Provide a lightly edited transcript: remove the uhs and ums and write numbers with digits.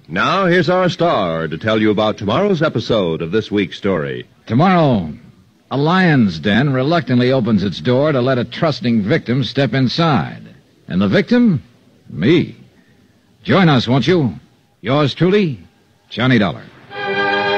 Now, here's our star to tell you about tomorrow's episode of this week's story. Tomorrow, a lion's den reluctantly opens its door to let a trusting victim step inside. And the victim? Me. Join us, won't you? Yours truly, Johnny Dollar.